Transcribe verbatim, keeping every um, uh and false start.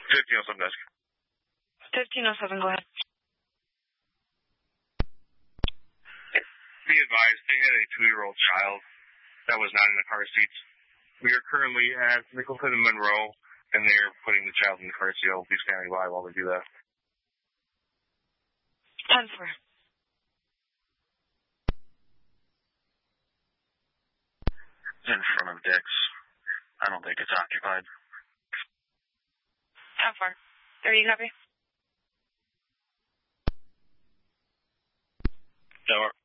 fifteen oh seven desk. fifteen oh seven, go ahead. Be advised, they had a two-year-old child that was not in the car seats. We are currently at Nicholson and Monroe, and they are putting the child in the car seat. I'll be standing by while they do that. ten four. In front of Dick's. I don't think it's occupied. ten four. There you copy? Door.